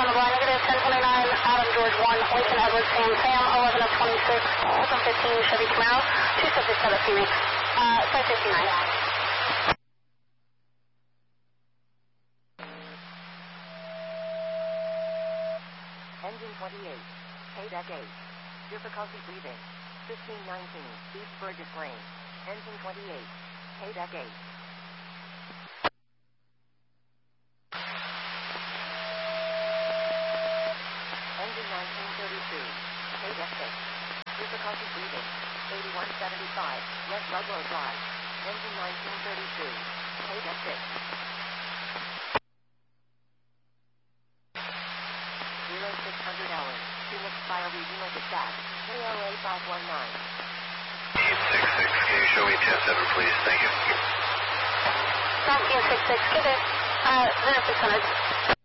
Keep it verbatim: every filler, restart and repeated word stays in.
on the line, negative ten twenty-nine, Adam George one, Lincoln Edwards, Sam Sam, eleven of twenty-six, seven fifteen, Chevy Camaro, two subjects out of Phoenix, uh, five fifty-nine. Engine twenty-eight, K-Deck eight, difficulty breathing, fifteen nineteen, East Burgess Lane, engine twenty-eight, K-Deck eight. Engine nineteen thirty-two, K-Deck six, difficulty breathing, eighty-one seventy-five, West Ludlow Drive, engine nineteen thirty-two, K-Deck six. zero six hundred hours, Phoenix Fire Regional Dispatch, K L A five one nine. eight six six, can you show me ten seven, please? Thank you. nineteen sixty-six, give it, uh, zero six hundred.